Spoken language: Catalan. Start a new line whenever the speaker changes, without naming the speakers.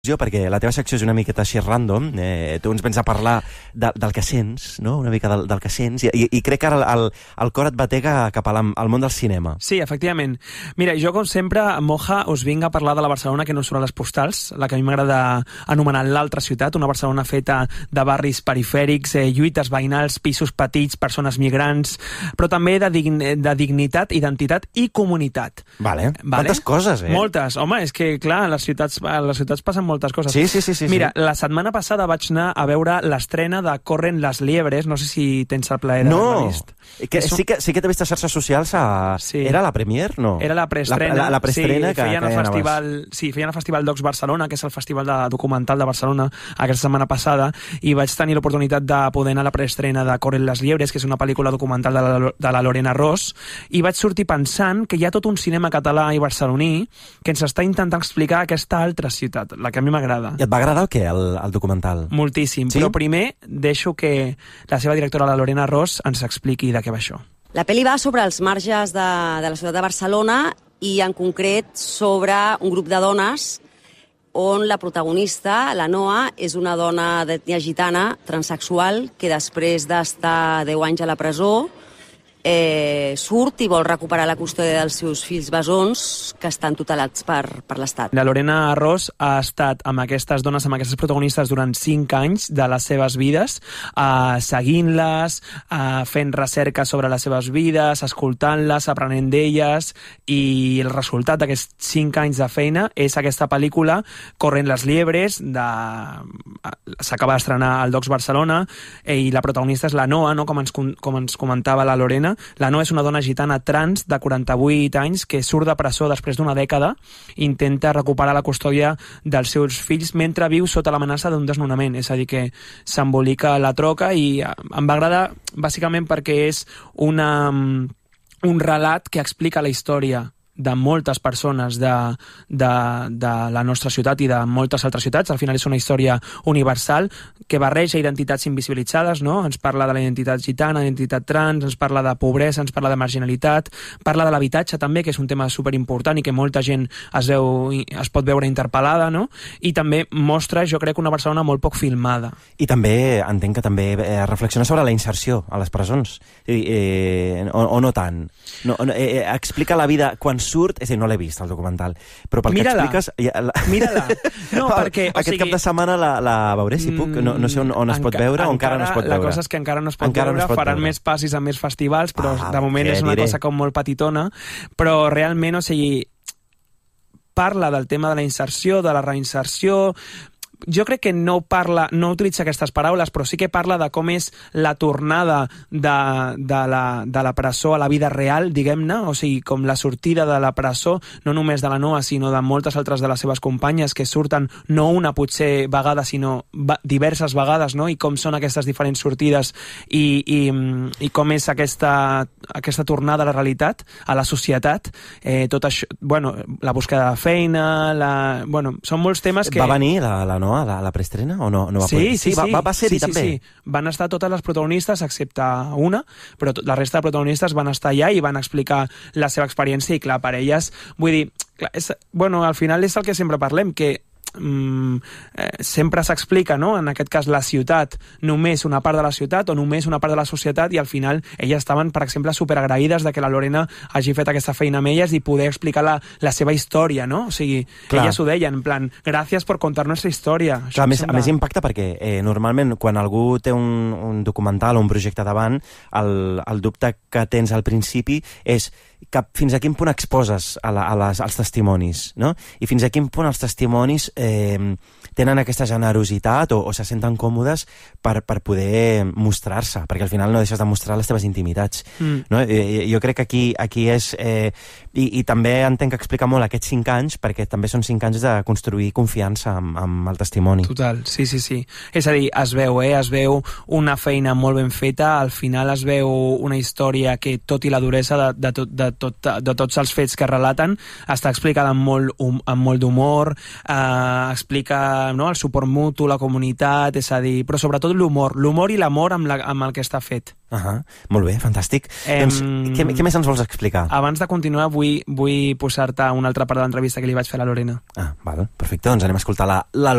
perquè la teva secció és una miqueta així random, tu ens vens a parlar del que sents, no? Una mica del que sents, i crec que ara el cor et batega cap al món del cinema.
Sí, efectivament. Mira, jo com sempre, Moja, us vinc a parlar de la Barcelona que no surt a les postals, la que a mi m'agrada anomenar l'altra ciutat, una Barcelona feta de barris perifèrics, lluites veïnals, pisos petits, persones migrants, però també de dignitat, identitat i comunitat.
Vale. Quantes coses,
Moltes. Home, és que, clar, a les ciutats passen moltes coses.
Sí.
Mira, la setmana passada vaig anar a veure l'estrena de Corren les liebres, no sé si tens el plaer d'haver-la vist.
Sí que t'he vist a xarxes socials Era la premier, no?
Era la preestrena.
La preestrena que
feien el Festival Docs Barcelona, que és el festival documental de Barcelona, aquesta setmana passada, i vaig tenir l'oportunitat de poder anar a la preestrena de Corren les liebres, que és una pel·lícula documental de la Lorena Ros, i vaig sortir pensant que hi ha tot un cinema català i barceloní que ens està intentant explicar aquesta altra ciutat, la que a mi m'agrada.
I et va agradar el què, el documental?
Moltíssim, sí? Però primer deixo que la seva directora, la Lorena Ros, ens expliqui de què va això.
La pel·li va sobre els marges de la ciutat de Barcelona i en concret sobre un grup de dones on la protagonista, la Noa, és una dona d'ètnia gitana, transsexual, que després d'estar 10 anys a la presó surt i vol recuperar la custòdia dels seus fills bessons que estan tutelats per l'Estat.
La Lorena Ros ha estat amb aquestes dones, amb aquestes protagonistes durant 5 anys de les seves vides, seguint-les, fent recerca sobre les seves vides, escoltant-les, aprenent d'elles, i el resultat d'aquests 5 anys de feina és aquesta pel·lícula Corren les liebres, s'acaba d'estrenar al Docs Barcelona, i la protagonista és la Noa, no? Com ens comentava la Lorena. La Noa és una dona gitana trans de 48 anys que surt de presó després d'una dècada i intenta recuperar la custòdia dels seus fills mentre viu sota l'amenaça d'un desnonament. És a dir, que s'embolica la troca, i em va agradar bàsicament perquè és un relat que explica la història de moltes persones de la nostra ciutat i de moltes altres ciutats. Al final és una història universal que barreja identitats invisibilitzades, no? Ens parla de la identitat gitana, identitat trans, ens parla de pobresa, ens parla de marginalitat, parla de l'habitatge també, que és un tema superimportant i que molta gent es pot veure interpel·lada, no? I també mostra, jo crec, una Barcelona molt poc filmada.
I també, entenc que també reflexiona sobre la inserció a les presons, o no tant. Explica la vida quan surt, és a dir, no l'he vist, el documental, però pel que expliques...
Mira-la! No, perquè...
Aquest cap de setmana la veuré, si puc. No sé on es pot veure o encara no es pot veure.
La cosa és que encara no es pot veure, faran més passis a més festivals, però de moment és una cosa com molt petitona, però realment, o sigui, parla del tema de la inserció, de la reinserció. Jo crec que no utilitza aquestes paraules, però sí que parla de com és la tornada de la presó a la vida real, diguem-ne, o sigui, com la sortida de la presó, no només de la Noa, sinó de moltes altres de les seves companyes que surten no una potser vegada, sinó diverses vegades, no? I com són aquestes diferents sortides i com és aquesta tornada a la realitat, a la societat, tot això, bueno, la búsqueda de feina, són molts temes que...
Va venir la Noa a la preestrena o no va poder?
Sí.
Va ser-hi també?
Sí. Van estar totes les protagonistes excepte una, però la resta de protagonistes van estar allà i van explicar la seva experiència, i clar, per elles, vull dir, clar, al final és el que sempre parlem, que sempre s'explica, no? En aquest cas la ciutat, només una part de la ciutat o només una part de la societat, i al final elles estaven, per exemple, superagraïdes de que la Lorena hagi fet aquesta feina amb elles i poder explicar la seva història, no? O sigui, elles ho deien, en plan, gràcies per contar nostra història.
Clar, a més impacta perquè normalment quan algú té un documental o un projecte davant, el dubte que tens al principi és fins a quin punt exposes als testimonis, no? I fins a quin punt els testimonis tenen aquesta generositat o se senten còmodes per poder mostrar-se, perquè al final no deixes de mostrar les teves intimitats. No? Jo crec que aquí és... I també entenc que explica molt aquests 5 anys, perquè també són 5 anys de construir confiança amb el testimoni.
Total, sí. És a dir, es veu una feina molt ben feta, al final es veu una història que, tot i la duresa de tots els fets que relaten, està explicada amb molt d'humor, explica, no, el suport mutu, la comunitat, és a dir, però sobretot l'humor i l'amor amb el que està fet.
Molt bé, fantàstic. Doncs, què més ens vols explicar?
Abans de continuar, vull posar-te una altra part de l'entrevista que li vaig fer a la Lorena.
Val, perfecte, doncs anem a escoltar la